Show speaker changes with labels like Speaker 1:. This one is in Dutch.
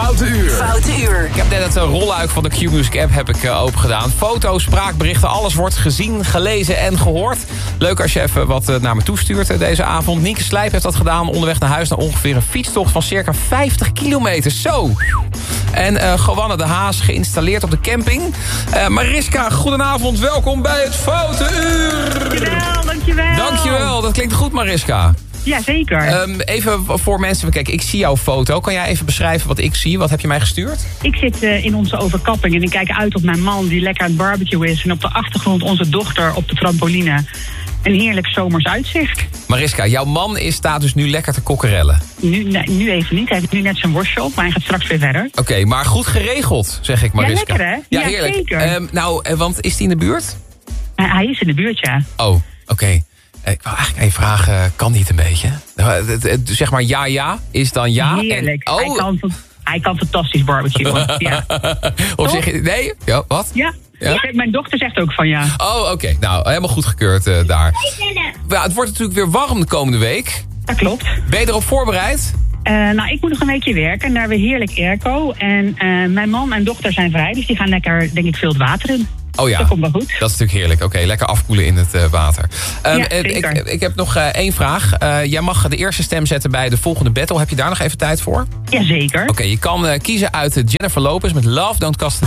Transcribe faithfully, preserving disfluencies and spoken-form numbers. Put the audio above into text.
Speaker 1: Foute Uur.
Speaker 2: Foute Uur.
Speaker 3: Ik heb net het uh, rolluik van de Q-Music app heb ik, uh, opengedaan. Foto's, spraakberichten, alles wordt gezien, gelezen en gehoord. Leuk als je even wat uh, naar me toestuurt uh, deze avond. Nienke Slijp heeft dat gedaan. Onderweg naar huis naar ongeveer een fietstocht van circa vijftig kilometer. Zo! En uh, Gowanne de Haas geïnstalleerd op de camping. Uh, Mariska, goedenavond. Welkom bij het Foute Uur.
Speaker 4: Dankjewel, dankjewel.
Speaker 3: Dankjewel, dat klinkt goed, Mariska.
Speaker 4: Ja, zeker.
Speaker 3: Um, even voor mensen, kijk, ik zie jouw foto. Kan jij even beschrijven wat ik zie? Wat heb je mij gestuurd?
Speaker 4: Ik zit uh, in onze overkapping en ik kijk uit op mijn man die lekker aan het barbecue is. En op de achtergrond onze dochter op de trampoline. Een heerlijk zomers uitzicht.
Speaker 3: Mariska, jouw man is, staat dus nu lekker te kokkerellen.
Speaker 4: Nu, nee, nu even niet. Hij heeft nu net zijn worstje op, maar hij gaat straks weer verder.
Speaker 3: Oké, okay, maar goed geregeld, zeg ik, Mariska.
Speaker 4: Ja, lekker hè?
Speaker 3: Ja,
Speaker 4: ja
Speaker 3: heerlijk.
Speaker 4: zeker.
Speaker 3: Um, nou, want is hij in de buurt?
Speaker 4: Uh, hij is in de buurt, ja.
Speaker 3: Oh, oké. Okay. Ik wou eigenlijk even vragen, kan niet een beetje? Zeg maar ja, ja, is dan ja?
Speaker 4: Heerlijk.
Speaker 3: En, oh.
Speaker 4: hij, kan, hij kan fantastisch barbecuen. Ja.
Speaker 3: Of zeg je, nee? Ja, wat?
Speaker 4: Ja. Ja? Mijn dochter zegt ook van ja.
Speaker 3: Oh, oké. Okay. Nou, helemaal goedgekeurd uh, daar. Ja, het wordt natuurlijk weer warm de komende week.
Speaker 4: Dat klopt.
Speaker 3: Ben je erop voorbereid?
Speaker 4: Uh, nou, ik moet nog een weekje werken en daar weer heerlijk airco. En uh, mijn man en dochter zijn vrij, dus die gaan lekker, denk ik, veel het water in.
Speaker 3: Oh ja,
Speaker 4: dat komt wel goed.
Speaker 3: Dat is natuurlijk heerlijk. Oké, okay, lekker afkoelen in het uh, water. Um,
Speaker 4: ja,
Speaker 3: ik, ik heb nog uh, één vraag. Uh, jij mag de eerste stem zetten bij de volgende battle. Heb je daar nog even tijd voor?
Speaker 4: Jazeker.
Speaker 3: Oké, okay, je kan uh, kiezen uit Jennifer Lopez met Love Don't Cost